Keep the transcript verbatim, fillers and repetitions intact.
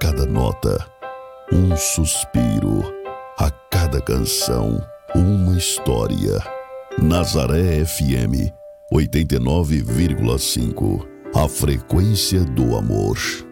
cada nota, um suspiro, a cada canção, uma história. Nazaré F M oitenta e nove vírgula cinco, a frequência do amor.